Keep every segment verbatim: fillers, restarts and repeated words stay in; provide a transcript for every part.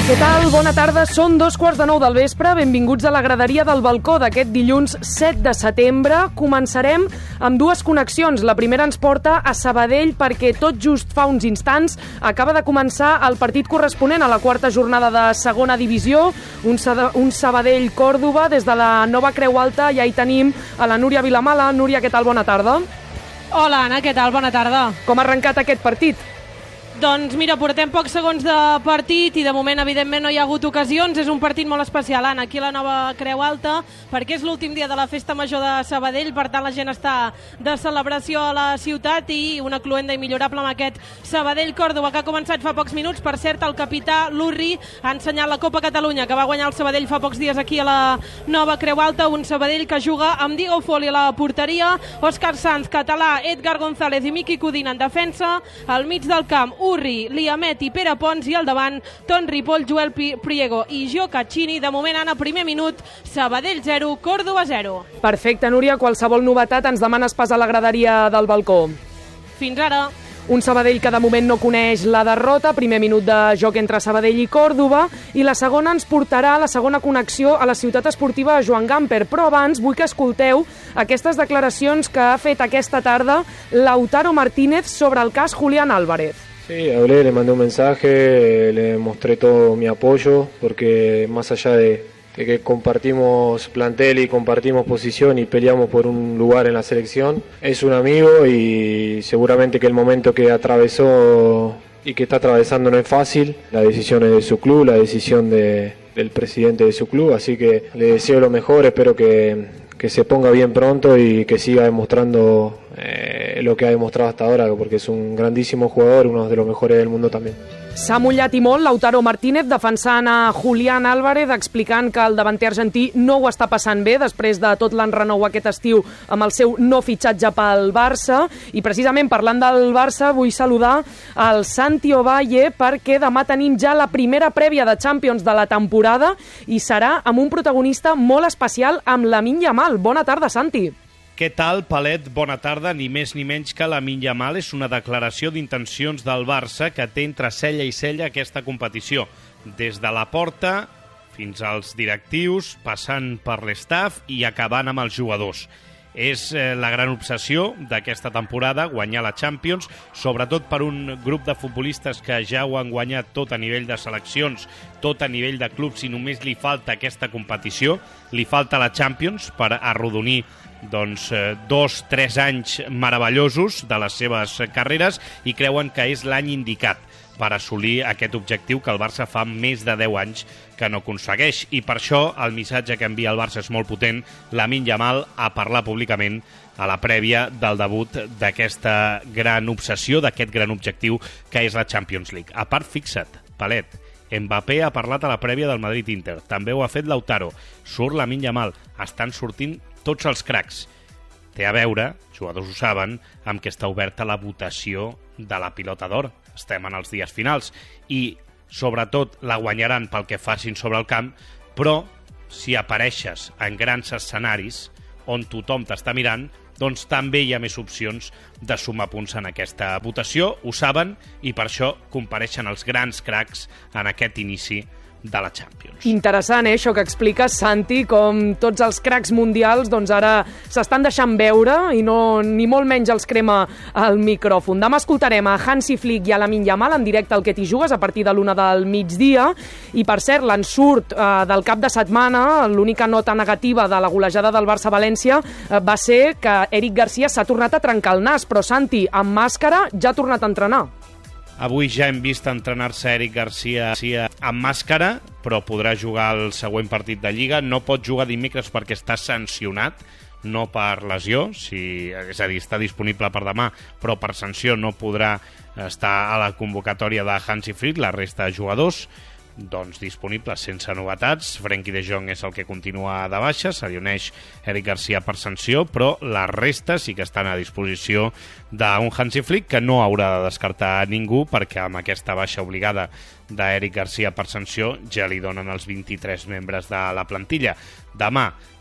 Què tal? Bona tarda. Són dos quarts de nou del vespre. Benvinguts a la graderia del balcó d'aquest dilluns set de setembre. Començarem amb dues connexions. La primera ens porta a Sabadell perquè tot just fa uns instants acaba de començar el partit corresponent a la quarta jornada de segona divisió. Un, un Sabadell-Còrdova. Des de la nova Creu Alta ja hi tenim a la Núria Vilamala. Núria, què tal? Bona tarda. Hola, Anna, què tal? Bona tarda. Com ha arrencat aquest partit? Doncs mira, portem pocs segons de partit i de moment evidentment no hi ha hagut ocasions. És un partit molt especial, Anna, aquí a la nova Creu Alta, perquè és l'últim dia de la festa major de Sabadell, per tant la gent està de celebració a la ciutat i una cluenda immillorable amb aquest Sabadell-Còrdova que ha començat fa pocs minuts. Per cert, el capità Lurri ha ensenyat la Copa Catalunya que va guanyar el Sabadell fa pocs dies aquí a la nova Creu Alta, un Sabadell que juga amb Diego Foli a la porteria, Òscar Sanz, Català, Edgar González i Miqui Codina en defensa, al mig del camp Urri, Liamet i Pere Pons, i al davant Ton Ripoll, Joel Priego i Jo Caccini. De moment, Anna, primer minut, Sabadell zero, Còrdova zero. Perfecte, Núria, qualsevol novetat ens demanes pas a la graderia del balcó. Fins ara. Un Sabadell que de moment no coneix la derrota, primer minut de joc entre Sabadell i Còrdova, i la segona ens portarà a la segona connexió a la ciutat esportiva Joan Gamper. Però abans vull que escolteu aquestes declaracions que ha fet aquesta tarda Lautaro Martínez sobre el cas Julián Álvarez. Sí, hablé, le mandé un mensaje, le mostré todo mi apoyo, porque más allá de, de que compartimos plantel y compartimos posición y peleamos por un lugar en la selección, es un amigo y seguramente que el momento que atravesó y que está atravesando no es fácil. La decisión es de su club, la decisión de, del presidente de su club, así que le deseo lo mejor, espero que, que se ponga bien pronto y que siga demostrando eh, lo que ha demostrado hasta ahora, porque es un grandísimo jugador, uno de los mejores del mundo también. S'ha mullat i molt Lautaro Martínez defensant a Julián Álvarez, explicant que el davanter argentí no ho està passant bé després de tot l'enrenou aquest estiu amb el seu no fitxatge pel Barça. I precisament parlant del Barça vull saludar el Santi Ovalle perquè demà tenim ja la primera prèvia de Champions de la temporada i serà amb un protagonista molt especial, amb Lamine Yamal. Bona tarda, Santi. Què tal, Palet? Bona tarda. Ni més ni menys que Lamine Yamal és una declaració d'intencions del Barça que té entre cella i cella aquesta competició. Des de la porta fins als directius, passant per l'estaf i acabant amb els jugadors. És eh, la gran obsessió d'aquesta temporada, guanyar la Champions, sobretot per un grup de futbolistes que ja ho han guanyat tot a nivell de seleccions, tot a nivell de clubs, i només li falta aquesta competició, li falta la Champions per arrodonir doncs, eh, dos, tres anys meravellosos de les seves carreres, i creuen que és l'any indicat per assolir aquest objectiu que el Barça fa més de deu anys que no aconsegueix. I per això el missatge que envia el Barça és molt potent. Lamine Yamal a parlar públicament a la prèvia del debut d'aquesta gran obsessió, d'aquest gran objectiu que és la Champions League. A part, fixa't, Palet, Mbappé ha parlat a la prèvia del Madrid-Inter, també ho ha fet Lautaro, surt Lamine Yamal, estan sortint tots els cracs. Té a veure, jugadors ho saben, amb què està oberta la votació de la Pilota d'Or. Estem en els dies finals i, sobretot, la guanyaran pel que facin sobre el camp, però si apareixes en grans escenaris on tothom t'està mirant, doncs també hi ha més opcions de sumar punts en aquesta votació. Ho saben i per això compareixen els grans cracs en aquest inici de la Champions. Interessant, eh, això que expliques, Santi, com tots els cracs mundials doncs ara s'estan deixant veure i no, ni molt menys els crema el micròfon. Demà escoltarem a Hansi Flick i a Lamine Yamal en directe al Que t'hi jugues a partir de l'una del migdia. I per cert, l'ensurt eh, del cap de setmana, l'única nota negativa de la golejada del Barça-València eh, va ser que Eric Garcia s'ha tornat a trencar el nas, però Santi, amb màscara, ja ha tornat a entrenar. Avui ja hem vist entrenar-se Eric Garcia amb màscara, però podrà jugar el següent partit de Lliga. No pot jugar dimecres perquè està sancionat, no per lesió, si, és a dir, està disponible per demà, però per sanció no podrà estar a la convocatòria de Hansi Flick. La resta de jugadors doncs disponibles sense novetats. Frenkie de Jong és el que continua de baixa, se li uneix Eric Garcia per sanció, però la resta sí que estan a disposició d'un Hansi Flick que no haurà de descartar ningú, perquè amb aquesta baixa obligada d'Eric Garcia per sanció ja li donen els vint-i-tres membres de la plantilla. Demà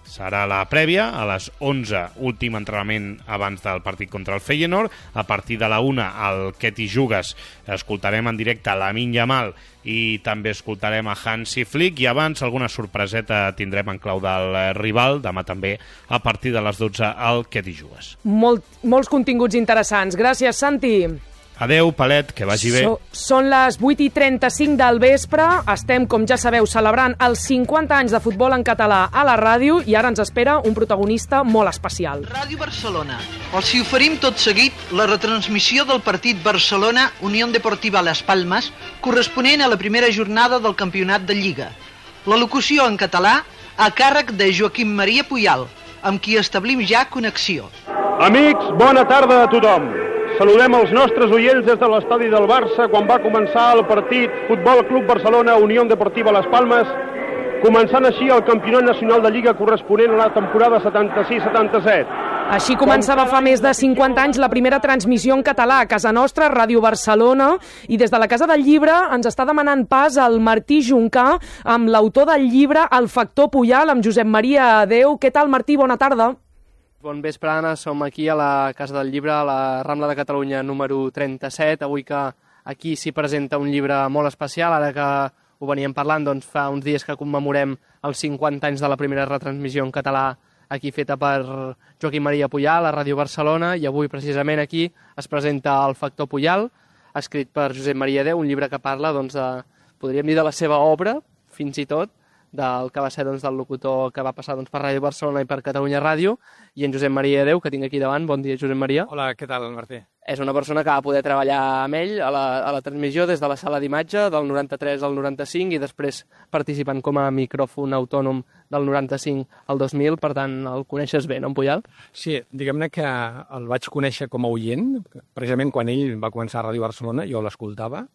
Serà la prèvia, a les onze, últim entrenament abans del partit contra el Feyenoord. A partir de la una, al Què t'hi jugues, escoltarem en directe Lamine Yamal i també escoltarem a Hansi Flick, i abans alguna sorpreseta tindrem en clau del rival, demà també a partir de les dotze al Què t'hi jugues. Molt, molts continguts interessants. Gràcies, Santi. Adeu, Palet, que vagi bé. So, són les vuit i trenta-cinc del vespre. Estem, com ja sabeu, celebrant els cinquanta anys de futbol en català a la ràdio i ara ens espera un protagonista molt especial. Ràdio Barcelona. Els hi oferim tot seguit la retransmissió del partit Barcelona-Unió Deportiva Las Palmas corresponent a la primera jornada del campionat de Lliga. La locució en català a càrrec de Joaquim Maria Puyal, amb qui establim ja connexió. Amics, bona tarda a tothom. Saludem els nostres oients des de l'estadi del Barça quan va començar el partit Futbol Club Barcelona-Unió Deportiva Las Palmas, començant així el campionat nacional de Lliga corresponent a la temporada setanta-sis setanta-set. Així començava fa més de cinquanta anys la primera transmissió en català a casa nostra, Ràdio Barcelona, i des de la Casa del Llibre ens està demanant pas el Martí Juncà amb l'autor del llibre El factor Puyal, amb Josep Maria Adeu. Què tal, Martí? Bona tarda. Bon vespre, Anna. Som aquí a la Casa del Llibre, a la Rambla de Catalunya número trenta-set. Avui que aquí s'hi presenta un llibre molt especial, ara que ho veníem parlant, doncs fa uns dies que commemorem els cinquanta anys de la primera retransmissió en català aquí feta per Joaquim Maria Puyal a Ràdio Barcelona, i avui precisament aquí es presenta El factor Puyal, escrit per Josep Maria Adeu, un llibre que parla, doncs, de, podríem dir, de la seva obra, fins i tot, del que va ser, doncs, del locutor que va passar, doncs, per Ràdio Barcelona i per Catalunya Ràdio, i en Josep Maria Adeu, que tinc aquí davant. Bon dia, Josep Maria. Hola, què tal, Martí? És una persona que va poder treballar amb ell a la, a la transmissió des de la sala d'imatge del noranta-tres al noranta-cinc i després participant com a micròfon autònom del noranta-cinc al dos mil, per tant, el coneixes bé, no, en Puyal? Sí, diguem-ne que el vaig conèixer com a oient, precisament quan ell va començar a Ràdio Barcelona, jo l'escoltava.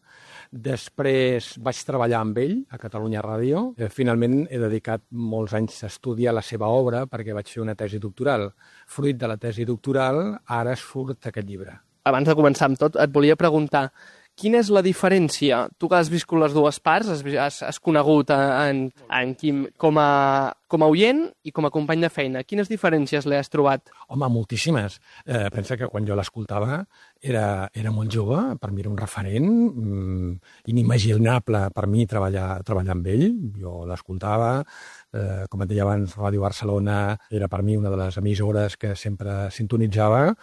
Després vaig treballar amb ell a Catalunya Ràdio. Finalment he dedicat molts anys a estudiar la seva obra perquè vaig fer una tesi doctoral. Fruit de la tesi doctoral, ara surt aquest llibre. Abans de començar amb tot, et volia preguntar quina és la diferència? Tu que has viscut les dues parts, has, has, has conegut en, en Quim com a, com a oient i com a company de feina. Quines diferències li has trobat? Home, moltíssimes. Eh, pensa que quan jo l'escoltava era, era molt jove, per mi era un referent mmm, inimaginable per mi treballar, treballar amb ell. Jo l'escoltava, eh, com et deia abans, Ràdio Barcelona era per mi una de les emissores que sempre sintonitzava.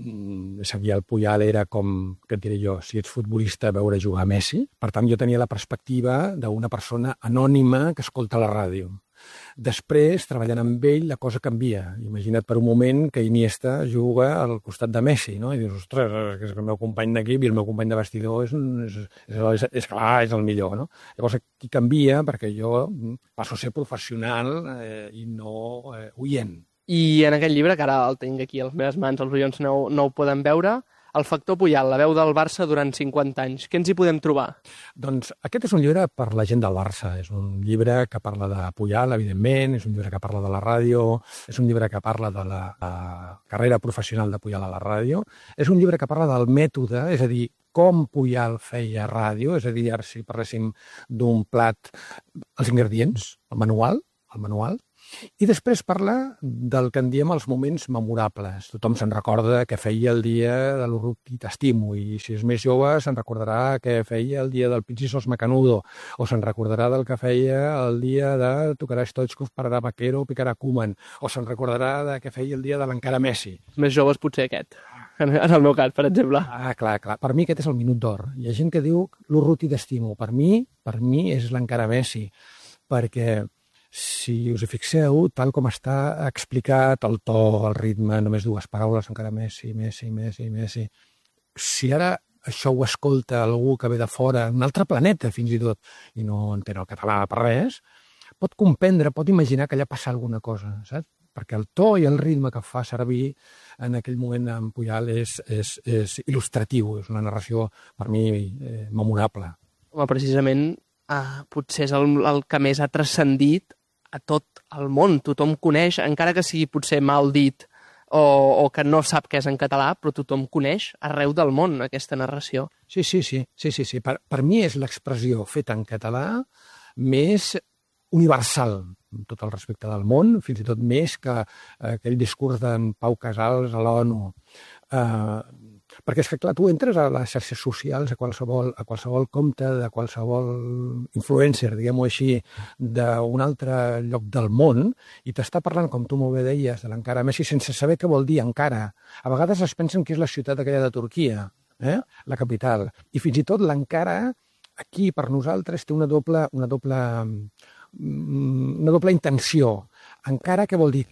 Mm, seguir el Puyal era com, què et diré jo, si ets futbolista, veure jugar a Messi. Per tant, jo tenia la perspectiva d'una persona anònima que escolta la ràdio. Després, treballant amb ell, la cosa canvia. Imagina't per un moment que Iniesta juga al costat de Messi, no? I dius, ostres, és el meu company d'equip i el meu company de vestidor és, és, és, és, és clar, és el millor, no? Llavors aquí canvia perquè jo passo a ser professional eh, i no eh, oient. I en aquest llibre, que ara el tinc aquí a les meves mans, els oients no, no ho poden veure, El factor Puyal, la veu del Barça durant cinquanta anys. Què ens hi podem trobar? Doncs aquest és un llibre per la gent del Barça. És un llibre que parla de Puyal, evidentment, és un llibre que parla de la ràdio, és un llibre que parla de la, la carrera professional de Puyal a la ràdio, és un llibre que parla del mètode, és a dir, com Puyal feia ràdio, és a dir, ara si parléssim d'un plat, els ingredients, el manual, el manual, i després parla del que en diem els moments memorables. Tothom se'n recorda que feia el dia de l'Urruti t'estimo, i si és més jove se'n recordarà que feia el dia del Pichisos Macanudo, o se'n recordarà del que feia el dia de Tocarà Stoichkov, pararà Vaquero, picarà Koeman, o se'n recordarà de que feia el dia de l'encara Messi. Més joves potser aquest, en el meu cas, per exemple. Ah, clar, clar. Per mi aquest és el minut d'or. Hi ha gent que diu l'Urruti t'estimo. Per mi, per mi és l'encara Messi, perquè si us hi fixeu, tal com està explicat, el to, el ritme, només dues paraules, encara Messi, Messi, Messi, Messi. Si ara això ho escolta algú que ve de fora, un altre planeta fins i tot, i no entén el català per res, pot comprendre, pot imaginar que allà passa alguna cosa, saps? Perquè el to i el ritme que fa servir en aquell moment en Puyal és, és, és il·lustratiu, és una narració per mi eh, memorable. Home, precisament, eh, potser és el, el que més ha transcendit a tot el món. Tothom coneix, encara que sigui potser mal dit o, o que no sap què és en català, però tothom coneix arreu del món aquesta narració. Sí, sí, sí. sí, sí, sí. Per, per mi és l'expressió feta en català més universal, amb tot el respecte del món, fins i tot més que eh, aquell discurs d'en Pau Casals a l'ONU. Eh, perquè és que, clar, tu entres a les xarxes socials, a qualsevol, a qualsevol compte, de qualsevol influencer, diguem-ho així, d'un altre lloc del món, i t'està parlant, com tu molt bé deies, de l'Ankara Messi, sense saber què vol dir Ankara. A vegades es pensen que és la ciutat aquella de Turquia, eh? La capital. I fins i tot l'Ankara, aquí, per nosaltres, té una doble, una doble, una doble intenció. Ankara, què vol dir?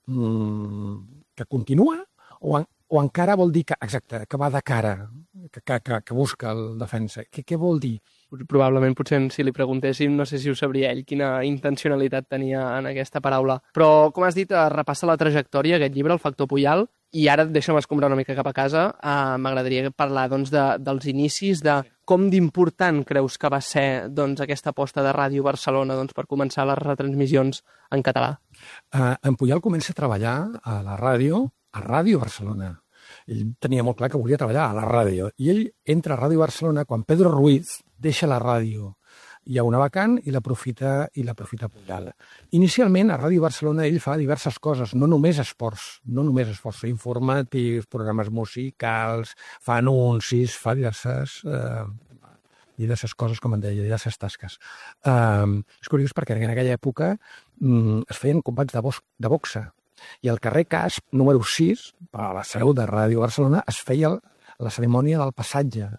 Mm, que continua? O, o encara vol dir que, exacte, que va de cara, que, que, que busca el defensa. Què, què vol dir? Probablement, potser si li preguntéssim, no sé si ho sabria ell, quina intencionalitat tenia en aquesta paraula. Però, com has dit, repassa la trajectòria, aquest llibre, El factor Puyal, i ara deixa'm escombrar una mica cap a casa. Eh, M'agradaria parlar doncs, de, dels inicis, de com d'important creus que va ser doncs, aquesta aposta de Ràdio Barcelona doncs, per començar les retransmissions en català. Uh, en Puyal comença a treballar a la ràdio, a Ràdio Barcelona. Ell tenia molt clar que volia treballar a la ràdio. I ell entra a Ràdio Barcelona quan Pedro Ruiz deixa la ràdio. Hi ha una vacant i l'aprofita i l'aprofita Puyal. Inicialment, a Ràdio Barcelona ell fa diverses coses, no només esports, no només esports, fa informatius, programes musicals, fa anuncis, fa diverses, eh, diverses coses, com en deia, diverses tasques. Eh, és curiós perquè en aquella època mm, es feien combats de, bos de boxa. I al carrer Casp, número sis, a la seu de Ràdio Barcelona, es feia la cerimònia del passatge.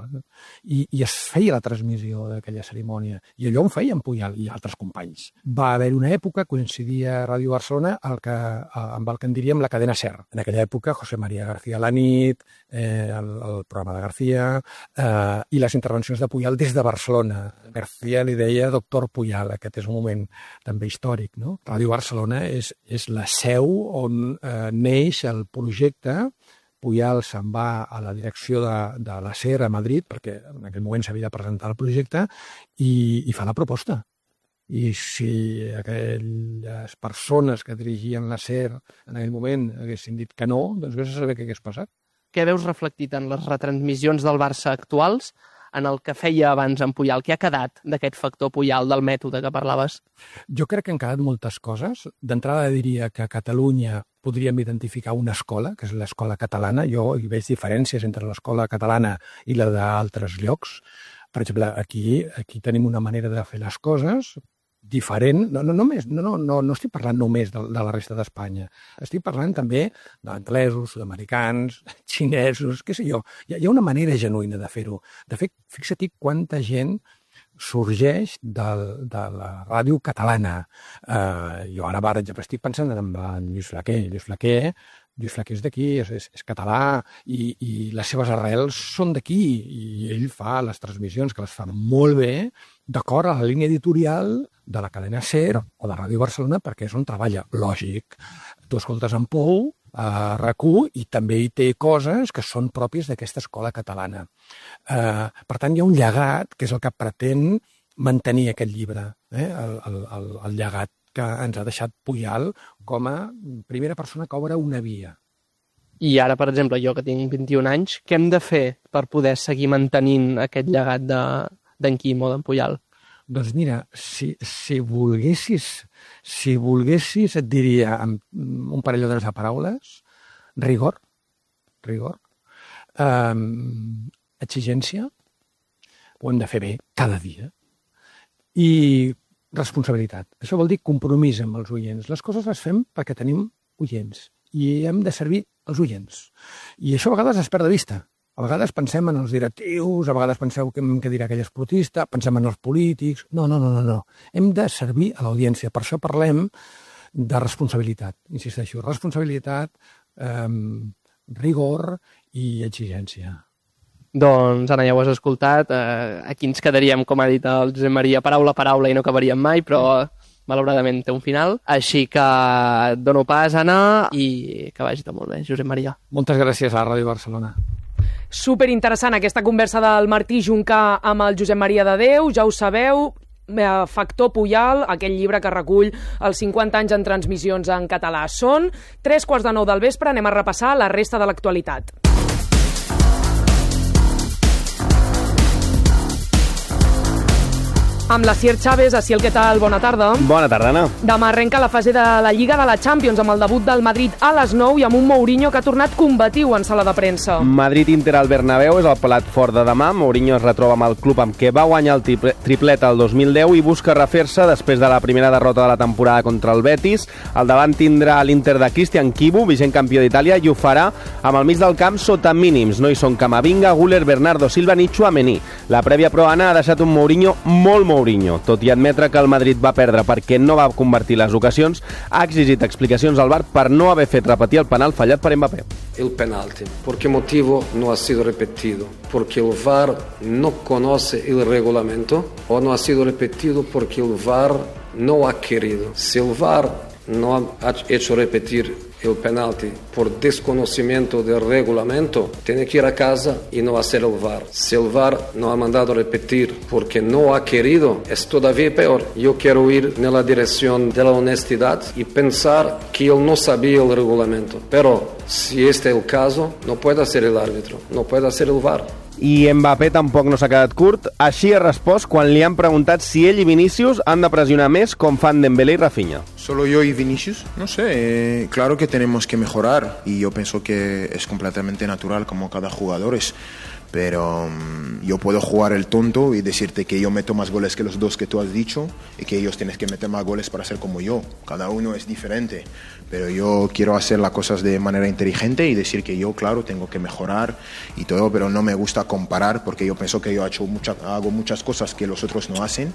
I, i es feia la transmissió d'aquella cerimònia. I allò ho feia en Puyal i altres companys. Va haver una època, coincidia a Ràdio Barcelona, el que, amb el que en diríem la cadena SER. En aquella època, José María García a la nit, eh, el, el programa de García, eh, i les intervencions de Puyal des de Barcelona. García li deia doctor Puyal, aquest és un moment també històric, no? Ràdio Barcelona és, és la seu on eh, neix el projecte. Puyal se'n va a la direcció de, de la SER a Madrid, perquè en aquell moment s'havia de presentar el projecte, i, i fa la proposta. I si aquelles persones que dirigien la SER en aquell moment haguessin dit que no, doncs vés a saber què hagués passat. Què veus reflectit en les retransmissions del Barça actuals, en el que feia abans en Puyal? Què ha quedat d'aquest factor Puyal, del mètode que parlaves? Jo crec que han quedat moltes coses. D'entrada diria que a Catalunya podríem identificar una escola, que és l'escola catalana. Jo hi veig diferències entre l'escola catalana i la d'altres llocs. Per exemple, aquí, aquí tenim una manera de fer les coses diferent. No, no, només, no, no, no, no estic parlant només de, de la resta d'Espanya. Estic parlant també d'anglesos, sud-americans, xinesos, què sé jo. Hi ha, hi ha una manera genuïna de fer-ho. De fet, fixa't quanta gent sorgeix de, de la ràdio catalana. Uh, jo ara, per exemple, estic pensant en, en Lluís Flaquer. Lluís Flaquer, Lluís Flaquer és d'aquí, és, és, és català, i, i les seves arrels són d'aquí, i ell fa les transmissions, que les fa molt bé, d'acord a la línia editorial de la cadena SER o de Ràdio Barcelona, perquè és on treballa. Lògic. Tu escoltes en Pou, a R A C U, i també hi té coses que són pròpies d'aquesta escola catalana. Uh, per tant, hi ha un llegat, que és el que pretén mantenir aquest llibre, eh? el, el, el, el llegat que ens ha deixat Puyal com a primera persona que obre una via. I ara, per exemple, jo que tinc vint-i-un anys, què hem de fer per poder seguir mantenint aquest llegat d'en Quim o d'en Puyal? Doncs mira, si, si volguessis, si volguessis, et diria amb un parell de paraules: rigor, rigor, um, exigència, ho hem de fer bé cada dia, i responsabilitat. Això vol dir compromís amb els oients. Les coses les fem perquè tenim oients i hem de servir els oients. I això a vegades es perd de vista. A vegades pensem en els directius, a vegades penseu que, que dirà aquell esportista, pensem en els polítics. No, no, no, no, no. Hem de servir a l'audiència. Per això parlem de responsabilitat. Insisteixo, responsabilitat, eh, rigor i exigència. Doncs, Anna, ja ho has escoltat. Eh, aquí ens quedaríem, com ha dit el Josep Maria, paraula a paraula i no acabaríem mai, però malauradament té un final. Així que dono pas, Anna, i que vagi tot molt bé, Josep Maria. Moltes gràcies a la Ràdio Barcelona. Superinteressant aquesta conversa del Martí Juncà amb el Josep Maria de Déu. Ja ho sabeu, Factor Puyal, aquell llibre que recull els cinquanta anys en transmissions en català. Són tres quarts de nou del vespre, anem a repassar la resta de l'actualitat. Amb la Sier Chávez, Asiel, què tal? Bona tarda. Bona tarda, Anna. Demà arrenca la fase de la Lliga de la Champions amb el debut del Madrid a les nou i amb un Mourinho que ha tornat combatiu en sala de premsa. Madrid-Inter al Bernabéu és el plat fort de demà. Mourinho es retroba amb el club amb què va guanyar el triplet el dos mil deu i busca refer-se després de la primera derrota de la temporada contra el Betis. Al davant tindrà l'Inter de Cristian Chivu, vigent campió d'Itàlia, i ho farà amb el mig del camp sota mínims. No hi són Camavinga, Güler, Bernardo Silva ni Tchouaméni. La prèvia, però, Anna, ha deixat un Mourinho molt Mourinho. Tot i admetre que el Madrid va perdre perquè no va convertir les ocasions, ha exigit explicacions al V A R per no haver fet repetir el penal fallat per Mbappé. El penalti, ¿por qué motivo no ha sido repetido? Porque el V A R no conoce el reglamento o no ha sido repetido porque el V A R no ha querido. Si el V A R no ha hecho repetir el penalti por desconocimiento del reglamento, tiene que ir a casa y no hacer el V A R. Si el V A R no ha mandado repetir porque no ha querido, es todavía peor. Yo quiero ir en la dirección de la honestidad y pensar que él no sabía el reglamento. Pero si este es el caso, no puede ser el árbitro, no puede ser el V A R. I Mbappé tampoc no s'ha quedat curt. Així ha respost quan li han preguntat si ell i Vinícius han de pressionar més com fan Dembélé y Rafinha. ¿Solo yo y Vinicius? No sé, eh, claro que tenemos que mejorar y yo pienso que es completamente natural como cada jugador es. Pero um, yo puedo jugar el tonto y decirte que yo meto más goles que los dos que tú has dicho y que ellos tienen que meter más goles para ser como yo. Cada uno es diferente, pero yo quiero hacer las cosas de manera inteligente y decir que yo, claro, tengo que mejorar y todo, pero no me gusta comparar porque yo pienso que yo he hecho mucha, hago muchas cosas que los otros no hacen,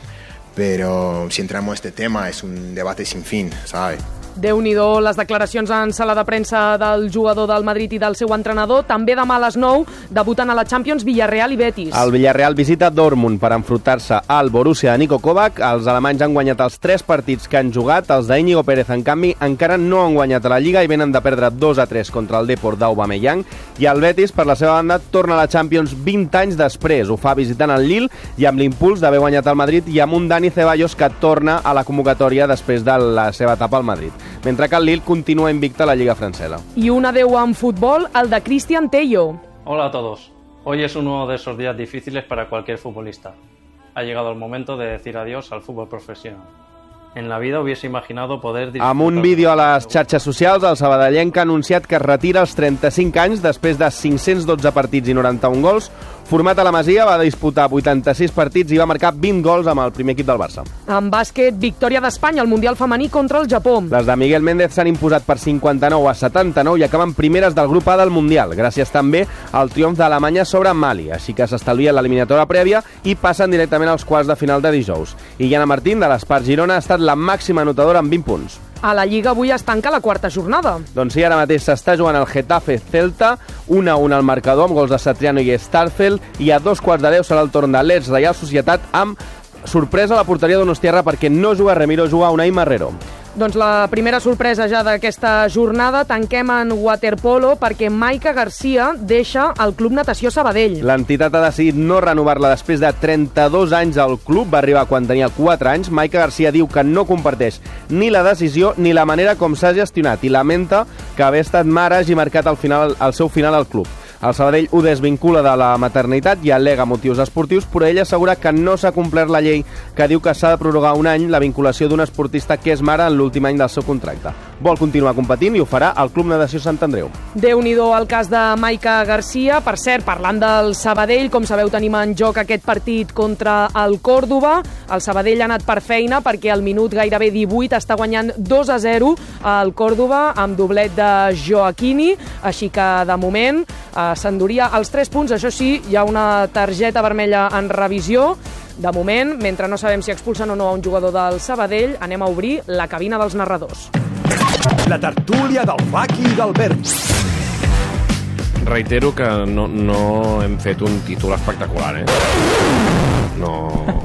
pero si entramos a este tema es un debate sin fin, ¿sabes? Déu-n'hi-do les declaracions en sala de premsa del jugador del Madrid i del seu entrenador. També demà a les nou debuten a la Champions Villarreal i Betis. El Villarreal visita Dortmund per enfrontar-se al Borussia de Niko Kovac. Els alemanys han guanyat els tres partits que han jugat. Els d'Íñigo Pérez, en canvi, encara no han guanyat a la Lliga i venen de perdre dos a tres contra el Depor d'Aubameyang. I el Betis, per la seva banda, torna a la Champions vint anys després. Ho fa visitant el Lille i amb l'impuls d'haver guanyat el Madrid i amb un Dani Ceballos que torna a la convocatòria després de la seva etapa al Madrid. Mentre que el Lille continua invicta a la Lliga francesa. I un adeu en futbol, el de Cristian Tello. Hola a todos. Hoy es uno de esos días difíciles para cualquier futbolista. Ha llegado el momento de decir adiós al fútbol profesional. En la vida hubiese imaginado poder... Amb un vídeo a les xarxes socials, el sabadellenc ha anunciat que es retira als trenta-cinc anys després de cinc-cents dotze partits i noranta-un gols. Format a la Masia, va disputar vuitanta-sis partits i va marcar vint gols amb el primer equip del Barça. En bàsquet, victòria d'Espanya al Mundial femení contra el Japó. Les de Miguel Méndez s'han imposat per cinquanta-nou a setanta-nou i acaben primeres del grup A del Mundial, gràcies també al triomf d'Alemanya sobre Mali, així que s'estalvia l'eliminatòria prèvia i passen directament als quarts de final de dijous. I Jana Martín, de l'Espart Girona, ha estat la màxima anotadora amb vint punts. A la Lliga avui es tanca la quarta jornada. Doncs sí, ara mateix s'està jugant el Getafe Celta, un a un al marcador amb gols de Satriano i Starfel, i a dos quarts de deu serà el torn de l'Eds Reial Societat amb sorpresa a la porteria d'Donostiarra perquè no juga Remiro, juga Unai Marrero. Doncs la primera sorpresa ja d'aquesta jornada tanquem en waterpolo perquè Maica Garcia deixa el Club Natació Sabadell. L'entitat ha decidit no renovar-la després de trenta-dos anys al club, va arribar quan tenia quatre anys. Maica Garcia diu que no comparteix ni la decisió ni la manera com s'ha gestionat i lamenta que haver estat mare hagi marcat el, final, el seu final al club. El Sabadell ho desvincula de la maternitat i al·lega motius esportius, però ella assegura que no s'ha complert la llei que diu que s'ha de prorrogar un any la vinculació d'un esportista que és mare en l'últim any del seu contracte. Vol continuar competint i ho farà al Club Natació Sant Andreu. Déu-n'hi-do el cas de Maica Garcia. Per cert, parlant del Sabadell, com sabeu, tenim en joc aquest partit contra el Còrdova. El Sabadell ha anat per feina perquè al minut gairebé divuit està guanyant dos a zero al Còrdova amb doblet de Joaquini, així que de moment eh, s'enduria els tres punts. Això sí, hi ha una targeta vermella en revisió. De moment, mentre no sabem si expulsen o no a un jugador del Sabadell, anem a obrir la cabina dels narradors. La tertúlia del Faki i del Berni. Reitero que no, no hem fet un títol espectacular, eh? No...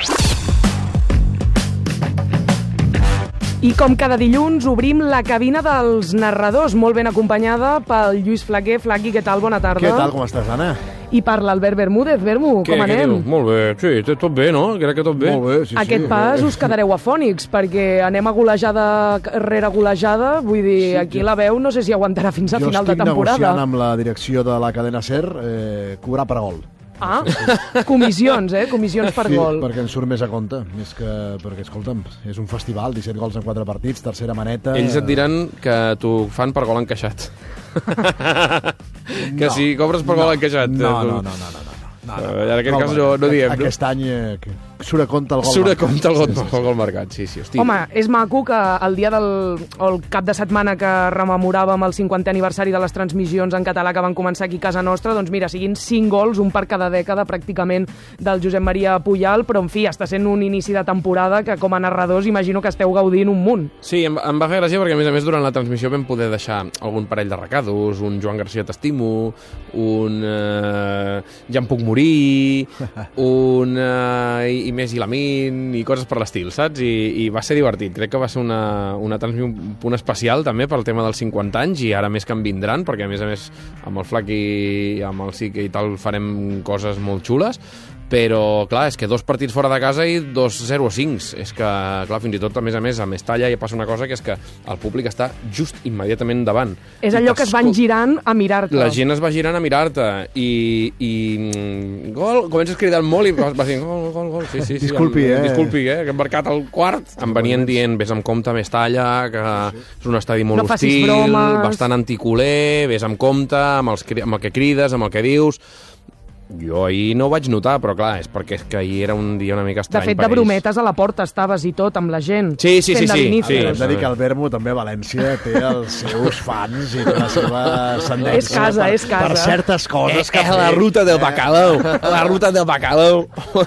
I com cada dilluns obrim la cabina dels narradors, molt ben acompanyada pel Lluís Flaquer. Flaqui, què tal? Bona tarda. Què tal, com estàs, Anna? I per l'Albert Bermúdez. Bermu, què, com anem? Què molt bé, sí, tot bé, no? Crec que tot bé. Molt bé, sí, Aquest sí, pas bé. us quedareu afònics, perquè anem a golejada rere golejada, vull dir, sí, aquí jo... la veu no sé si aguantarà fins a jo final de temporada. Jo estic negociant amb la direcció de la cadena SER eh, cobrar per gol. Ah, comissions, eh? Comissions per sí, gol. perquè ens surt més a compte, més que... Perquè, escolta'm, és un festival, disset gols en quatre partits, tercera maneta... Ells et diran que t'ho fan per gol encaixat. que no, si cobres per no, gol encaixat... No, no, no, no, no, no. No, no. En aquest no, cas no, no diem. Aquest any eh, surt a compte el gol surt a marcat. compte el gol, sí, sí, sí. el gol marcat, sí, sí. Hosti. Home, és maco que el dia del... o el cap de setmana que rememoràvem el cinquantè aniversari de les transmissions en català que van començar aquí a casa nostra, doncs mira, siguin cinc gols, un per cada dècada pràcticament del Josep Maria Pujal, però en fi, està sent un inici de temporada que com a narradors imagino que esteu gaudint un munt. Sí, em, em va fer gràcia perquè a més a més durant la transmissió vam poder deixar algun parell de recados, un Joan Garcia t'estimo, un eh, ja em puc morir, un uh, i, i més i Lamin i coses per l'estil, saps? I, i va ser divertit, crec que va ser una, una transmissió un punt especial també pel tema dels cinquanta anys i ara més que en vindran, perquè a més a més amb el Flac i amb el Sique i tal farem coses molt xules, però clar, és que dos partits fora de casa i dos zero a cinc, és que clar, fins i tot a més a més a Mestalla hi passa una cosa que és que el públic està just immediatament davant. És allò que es van girant a mirar-te. La gent es va girant a mirar-te i, i gol, comences cridant molt i vas dient gol, gol, gol, sí, sí, sí, disculpi, em, eh? disculpi, eh, que hem marcat el quart, em venien dient, vés amb compte a Mestalla, que és un estadi molt no hostil, bromes. bastant anticuler, vés amb compte amb, els, amb el que crides, amb el que dius. Jo ahir no ho vaig notar, però clar, és perquè és que ahir era un dia una mica estrany per ells. De fet, per de brometes a la porta estaves i tot, amb la gent. Sí, sí, sí. sí, sí. Hem de dir que el Vermo també a València té els seus fans i la seva ascendència. És casa, per, és casa. Per certes coses eh, que eh, la ruta del bacalao, la ruta del bacalao.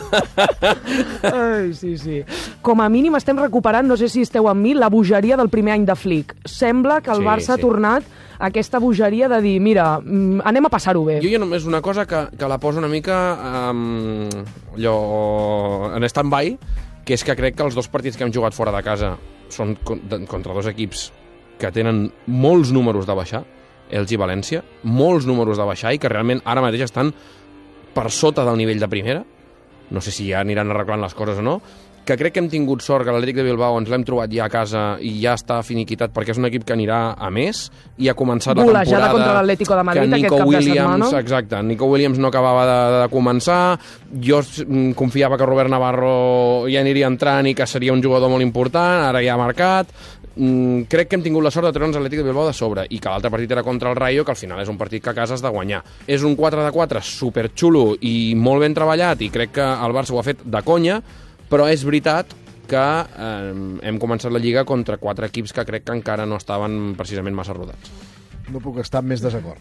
Ai, sí, sí. Com a mínim estem recuperant, no sé si esteu amb mi, la bogeria del primer any de Flick. Sembla que el Sí, Barça sí. ha tornat a aquesta bogeria de dir, mira, mm, anem a passar-ho bé. Jo hi ha només una cosa que, que la poso una mica um, allò, en stand-by, que és que crec que els dos partits que hem jugat fora de casa són con- de- contra dos equips que tenen molts números de baixar, Elx i València, molts números de baixar i que realment ara mateix estan per sota del nivell de primera. No sé si ja aniran arreglant les coses o no, que crec que hem tingut sort que l'Atlètic de Bilbao ens l'hem trobat ja a casa i ja està finiquitat perquè és un equip que anirà a més i ha començat Golejada la temporada contra l'Atlético de Madrid que Nico aquest cap de Williams, setmana. exacte, Nico Williams no acabava de, de començar, jo mm, confiava que Robert Navarro ja aniria entrant i que seria un jugador molt important, ara ja ha marcat. Mm, crec que hem tingut la sort de treure'ns l'Atlètic de Bilbao de sobre i que l'altre partit era contra el Rayo, que al final és un partit que a casa has de guanyar. És un quatre de quatre superxulo i molt ben treballat i crec que el Barça ho ha fet de conya, però és veritat que eh, hem començat la Lliga contra quatre equips que crec que encara no estaven precisament massa rodats. No puc estar en més desacord.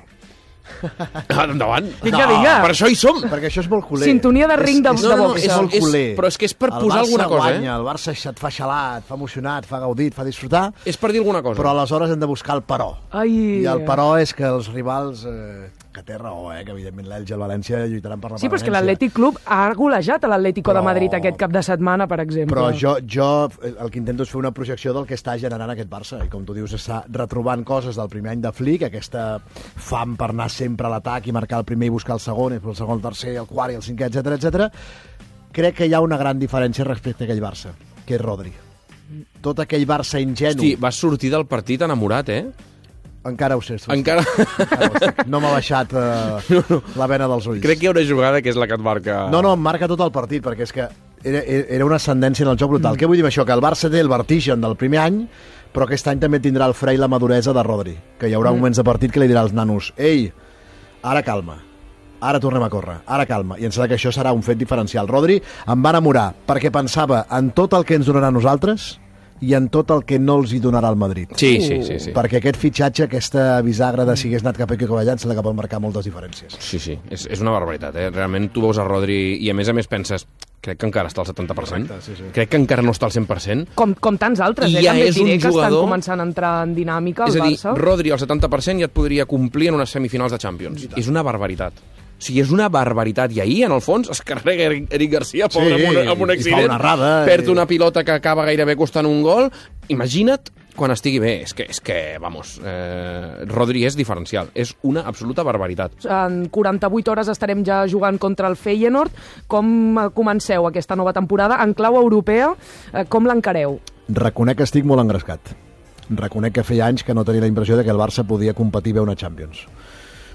Endavant. Vinga, vinga. Per això hi som. Perquè això és molt culer. Sintonia de ring de, és, de no, no, boxa. és molt és- culer. però és que és per El posar Barça alguna cosa, guanya, eh? El Barça et fa xalar, et fa emocionar, et fa gaudir, et fa disfrutar, És per dir alguna cosa. però aleshores hem de buscar el però. Ai. I el però és que els rivals... Eh, que té raó, eh, que evidentment l'Elx i el València lluitaran per la Sí, però és que permanència. l'Atlètic Club ha golejat a l'Atlético Però- de Madrid aquest cap de setmana, per exemple. Però jo, jo el que intento és fer una projecció del que està generant aquest Barça. I com tu dius, està retrobant coses del primer any de Flick, aquesta fam per anar sempre a l'atac i marcar el primer i buscar el segon, i el segon, el tercer, el quart i el cinquè, etcètera, etcètera. Crec que hi ha una gran diferència respecte a aquell Barça, que és Rodri. Tot aquell Barça ingenu... Hosti, vas sortir del partit enamorat, eh? Encara ho sé. Hosti. Encara... Encara ho estic. No m'ha baixat eh, no, no. la vena dels ulls. Crec que hi ha una jugada que és la que et marca... No, no, em marca tot el partit, perquè és que era, era una ascendència en el joc brutal. Mm. Què vull dir amb això? Que el Barça té el vertigen del primer any, però aquest any també tindrà el fre i la maduresa de Rodri, que hi haurà mm. moments de partit que li dirà als nanos: ei, ara calma, ara tornem a córrer, ara calma. I em sembla que això serà un fet diferencial. Rodri em va enamorar perquè pensava en tot el que ens donarà a nosaltres i en tot el que no els hi donarà al Madrid. Sí, sí, sí, sí. Perquè aquest fitxatge, aquesta bisagra de si hagués anat cap aquí o cap allà, em sembla que pot marcar moltes diferències. Sí, sí, és, és una barbaritat, eh? Realment tu veus a Rodri i a més a més penses, crec que encara està al setanta per cent, Correcte, sí, sí. crec que encara no està al cent per cent. Com, com tants altres, I eh? ja També és et diré un que estan jugador- començant a entrar en dinàmica És el a dir, Barça. Rodri al setanta per cent ja et podria complir en unes semifinals de Champions. És una barbaritat. O sigui, és una barbaritat. I ahir, en el fons, es carrega Eric Eric Garcia, pobre, Sí, amb, un, amb un i fa accident. una errada, Perd i- una pilota que acaba gairebé costant un gol. Imagina't quan estigui bé. És que, és que vamos, eh, Rodri és diferencial. És una absoluta barbaritat. En quaranta-vuit hores estarem ja jugant contra el Feyenoord. Com eh, comenceu aquesta nova temporada? En clau europea, eh, com l'encareu? Reconec que estic molt engrescat. Reconec que feia anys que no tenia la impressió de que el Barça podia competir bé una Champions.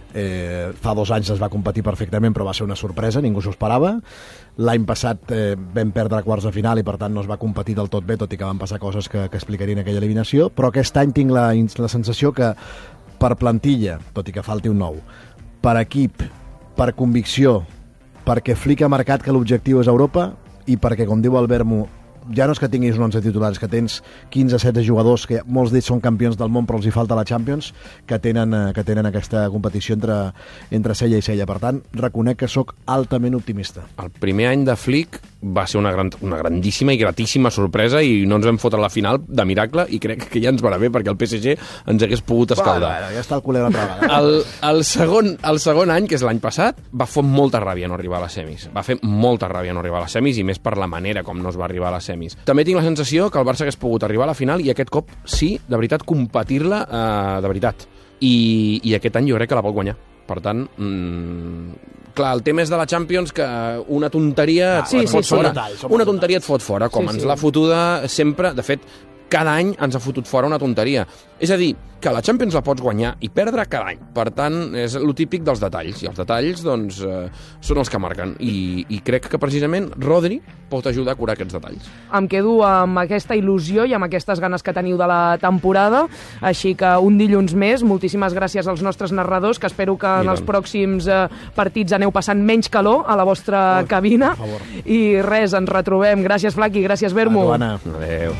Eh, fa dos anys es va competir perfectament, però va ser una sorpresa, ningú s'ho esperava. L'any passat eh, vam perdre quarts de final i per tant no es va competir del tot bé, tot i que van passar coses que, que explicarien aquella eliminació, però aquest any tinc la, la sensació que per plantilla, tot i que falti un nou, per equip, per convicció, perquè Flick ha marcat que l'objectiu és Europa i perquè, com diu el Vermo, ja no és que tinguis un onze titulars, que tens quinze setze jugadors, que molts d'ells són campions del món però els hi falta la Champions, que tenen, que tenen aquesta competició entre, entre cella i cella. Per tant, reconec que sóc altament optimista. El primer any de Flick va ser una, gran, una grandíssima i gratíssima sorpresa i no ens vam fotre a la final de miracle i crec que ja ens va bé perquè el P S G ens hagués pogut escaldar. Bueno, ja està el culer l'altra vegada. El, el, segon, el segon any, que és l'any passat, va fer molta ràbia no arribar a les semis. Va fer molta ràbia no arribar a les semis i més per la manera com no es va arribar a les semis. També tinc la sensació que el Barça hagués pogut arribar a la final i aquest cop sí, de veritat, competir-la eh, de veritat. I, I aquest any jo crec que la pot guanyar. Per tant, mmm, clar, el tema és de la Champions que una tonteria ah, et, sí, et fot sí, fora. Detalls, una tonteria et fot fora, com sí, ens sí. l'ha fotuda sempre. De fet, cada any ens ha fotut fora una tonteria. És a dir, que la Champions la pots guanyar i perdre cada any. Per tant, és el típic dels detalls. I els detalls, doncs, eh, són els que marquen. I, I crec que, precisament, Rodri pot ajudar a curar aquests detalls. Em quedo amb aquesta il·lusió i amb aquestes ganes que teniu de la temporada. Així que un dilluns més, moltíssimes gràcies als nostres narradors, que espero que en els pròxims eh, partits aneu passant menys calor a la vostra oh, cabina. I res, ens retrobem. Gràcies, Flaqui, gràcies, Vermo. Adéu.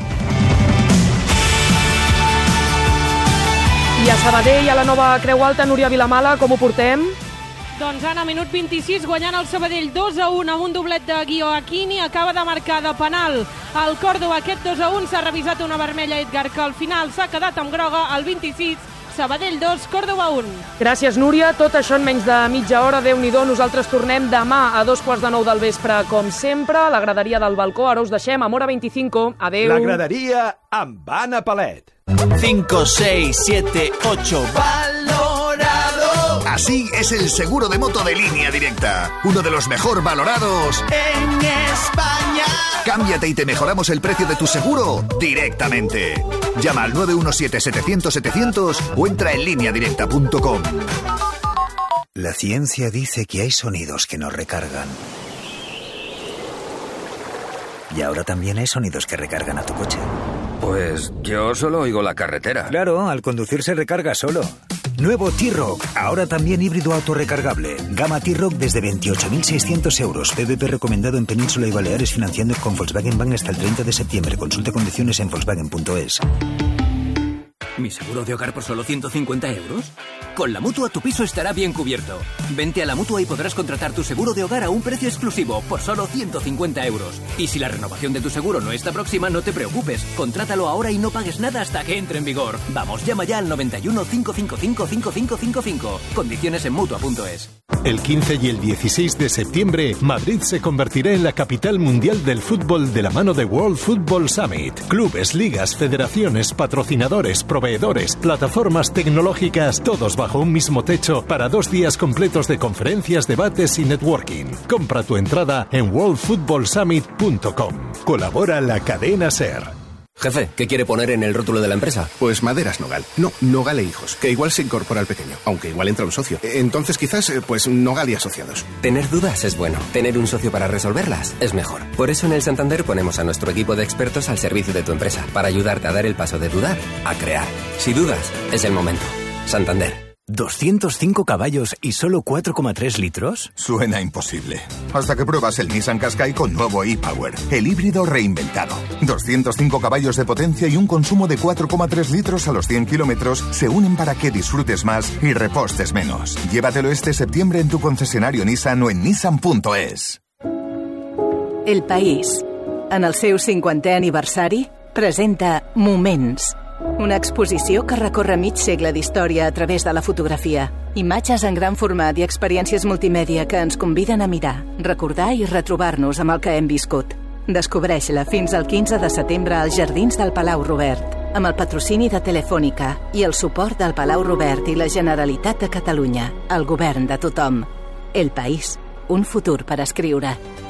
I a Sabadell, a la nova Creu Alta, Núria Vilamala, com ho portem? Doncs Anna, minut vint-i-sis, guanyant el Sabadell dos a un amb un doblet de Guió Aquini, acaba de marcar de penal el Córdoba. Aquest dos a un s'ha revisat una vermella a Edgar, que al final s'ha quedat amb groga al vint-i-sis. Sabadell dos, Córdoba un. Gràcies, Núria. Tot això en menys de mitja hora. Déu-n'hi-do, nosaltres tornem demà a dos quarts de nou del vespre, com sempre. La graderia del balcó, ara us deixem amb hora vint-i-cinc. Adéu. La graderia amb Anna Palet. cinco, seis, siete, ocho, valorado. Así es el seguro de moto de Línea Directa, uno de los mejor valorados en España. Cámbiate y te mejoramos el precio de tu seguro directamente. Llama al nueve uno siete, setecientos, setecientos o entra en línea directa punto com. La ciencia dice que hay sonidos que nos recargan. Y ahora también hay sonidos que recargan a tu coche. Pues yo solo oigo la carretera. Claro, al conducir se recarga solo. Nuevo T-Roc, ahora también híbrido autorrecargable. Gama T-Roc desde veintiocho mil seiscientos euros. P V P recomendado en Península y Baleares, financiando con Volkswagen Bank hasta el treinta de septiembre. Consulte condiciones en volkswagen punto es. ¿Mi seguro de hogar por solo ciento cincuenta euros? Con la Mutua tu piso estará bien cubierto. Vente a la Mutua y podrás contratar tu seguro de hogar a un precio exclusivo por solo ciento cincuenta euros. Y si la renovación de tu seguro no está próxima, no te preocupes. Contrátalo ahora y no pagues nada hasta que entre en vigor. Vamos, llama ya al noventa y uno, cinco cinco cinco, cinco cinco cinco cinco. Condiciones en Mutua punto es. El quince y el dieciséis de septiembre, Madrid se convertirá en la capital mundial del fútbol de la mano de World Football Summit. Clubes, ligas, federaciones, patrocinadores, proveedores, plataformas tecnológicas, todos bajo un mismo techo para dos días completos de conferencias, debates y networking. Compra tu entrada en world football summit punto com. Colabora la cadena SER. Jefe, ¿qué quiere poner en el rótulo de la empresa? Pues Maderas Nogal. No, Nogal e Hijos, que igual se incorpora al pequeño, aunque igual entra un socio. Entonces quizás, pues Nogal y Asociados. Tener dudas es bueno. Tener un socio para resolverlas es mejor. Por eso en el Santander ponemos a nuestro equipo de expertos al servicio de tu empresa, para ayudarte a dar el paso de dudar a crear. Si dudas, es el momento. Santander. ¿doscientos cinco caballos y solo cuatro coma tres litros? Suena imposible. Hasta que pruebas el Nissan Qashqai con nuevo e-Power, el híbrido reinventado. doscientos cinco caballos de potencia y un consumo de cuatro coma tres litros a los cien kilómetros se unen para que disfrutes más y repostes menos. Llévatelo este septiembre en tu concesionario Nissan o en nissan punto es. El País, en el seu cinquantè aniversari, presenta Moments, una exposició que recorre mig segle d'història a través de la fotografia. Imatges en gran format i experiències multimèdia que ens conviden a mirar, recordar i retrobar-nos amb el que hem viscut. Descobreix-la fins al quinze de setembre als Jardins del Palau Robert, amb el patrocini de Telefònica i el suport del Palau Robert i la Generalitat de Catalunya, el govern de tothom. El País, un futur per escriure.